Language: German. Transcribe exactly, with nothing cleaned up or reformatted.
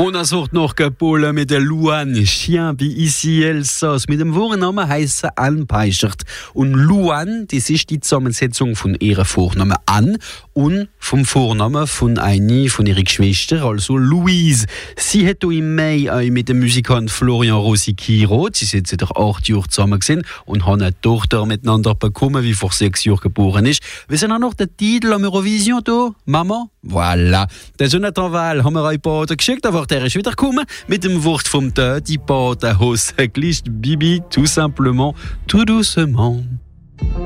On a sucht noch Kapole mit der Luan, Chien wie ici Elsass. Mit dem Vornamen heisst sie Ann Peichert. Und Luan, das ist die Zusammensetzung von ihrer Vornamen Ann und vom Vornamen von einer von ihrer Geschwister, also Louise. Sie hat im Mai auch mit dem Musikant Florian Rossi-Kiro, sie sind seit acht Jahren zusammen gewesen und haben eine Tochter miteinander bekommen, wie vor sechs Jahren geboren ist. Wir sind auch noch den Titel am Eurovision da, Mama. Voilà. Der Jonathan Wall haben wir euch Baden geschickt, aber der ist wieder gekommen mit dem Wort vom Tod, die Baden Hose glist Bibi, tout simplement, tout doucement.